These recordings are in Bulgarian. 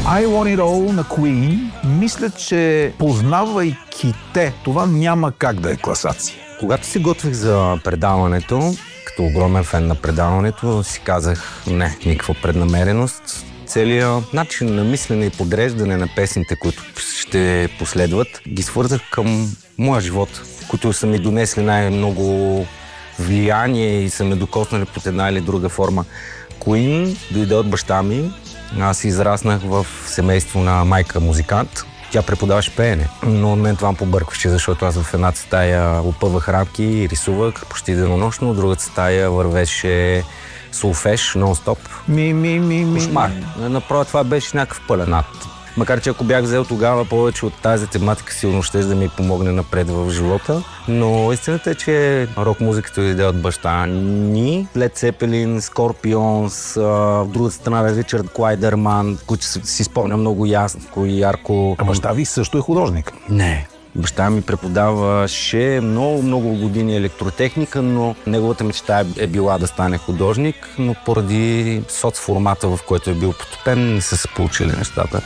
I Want It All на Queen, мисля, че познавайки те, това няма как да е класация. Когато се готвих за предаването, като огромен фен на предаването, си казах, не, никаква преднамереност. Целият начин на мислене и подреждане на песните, които ще последват, ги свързах към моя живот, които са ми донесли най-много влияние и са ме докоснали под една или друга форма. Queen дойде от баща ми. Аз израснах в семейство на майка музикант. Тя преподаваше пеене, но мен това побъркваше, защото аз в едната стая опъвах рамки и рисувах почти денонощно, в другата стая вървеше солфеж, нон-стоп. Кошмар. Направо това беше някакъв пълен ад. Макар че ако бях взел тогава повече от тази тематика, сигурно ще да ми помогне напред в живота. Но истината е, че рок-музиката дойде от баща ни. Led Zeppelin, Scorpions, в другата страна Ричард Клайдерман, които си спомня много ясно и ярко. А баща ви също е художник? Не. Баща ми преподаваше много години електротехника, но неговата мечта е била да стане художник, но поради соцформата, в който е бил потопен, не са се получили нещата.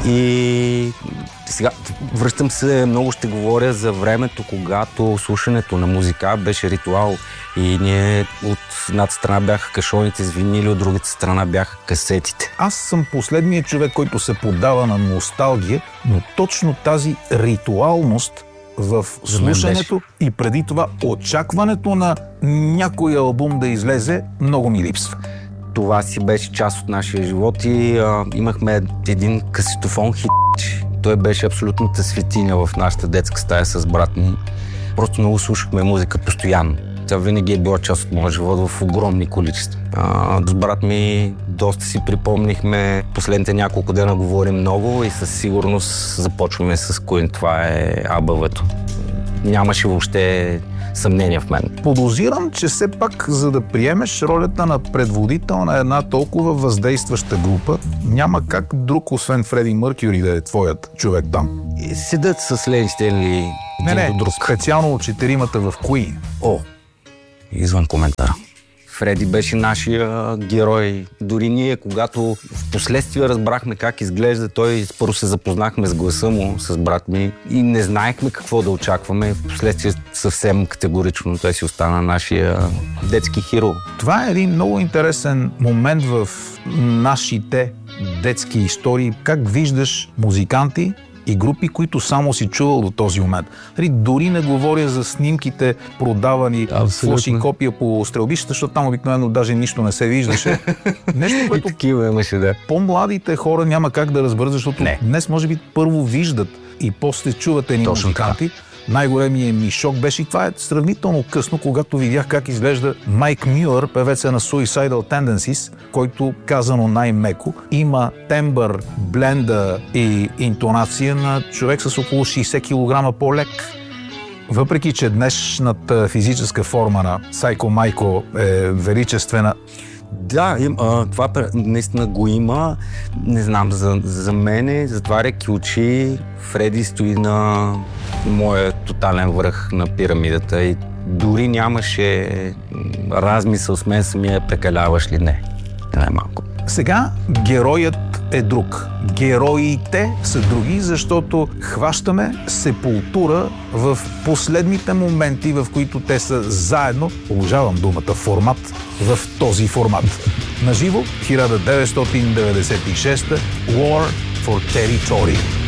И сега връщам се, много ще говоря за времето, когато слушането на музика беше ритуал и ние от едната страна бяха кашоните с винили, от другата страна бяха касетите. Аз съм последният човек, който се поддава на носталгия, но точно тази ритуалност в слушането и преди това очакването на някой албум да излезе много ми липсва. Това си беше част от нашия живот и имахме един касетофон хит. Той беше абсолютната светиня в нашата детска стая с брат ми. Просто много слушахме музика постоянно. Тя винаги е била част от моя живот в огромни количества. С брат ми доста си припомнихме. Последните няколко дена говорим много и със сигурност започваме с Queen. Това е АБВ-то. Нямаше въобще съмнение в мен. Подозирам, че все пак, за да приемеш ролята на предводител на една толкова въздействаща група, няма как друг, освен Фреди Мъркюри, да е твоят човек там. Седят с Лени Стенли един до друг. Специално от четиримата в Queen. Извън коментара. Фреди беше нашия герой. Дори ние, когато в последствие разбрахме как изглежда, той първо се запознахме с гласа му, с брат ми и не знаехме какво да очакваме. В последствие съвсем категорично той си остана нашия детски хиро. Това е един много интересен момент в нашите детски истории. Как виждаш музиканти и групи, които само си чувал до този момент. Дори не говоря за снимките, продавани флаши копия по стрелбищата, защото там обикновено даже нищо не се виждаше. Нещо, което такива имаше, да. По-младите хора няма как да разберат, защото днес може би първо виждат и после чуват едни музиканти. Най-големият ми шок беше и това е сравнително късно, когато видях как изглежда Майк Мюър, певеца на Suicidal Tendencies, който, казано най-меко, има тембър, бленда и интонация на човек с около 60 кг по-лек. Въпреки че днешната физическа форма на Сайко Майко е величествена. Да, това наистина го има. Не знам, за мене, затваряйки очи, Фреди стои на моя тотален връх на пирамидата и дори нямаше размисъл с мен самия, прекаляваш ли не. Най-малко. Сега героят е друг. Героите са други, защото хващаме Сепултура в последните моменти, в които те са заедно, обожавам думата формат, в този формат. Наживо 1996 War for Territory.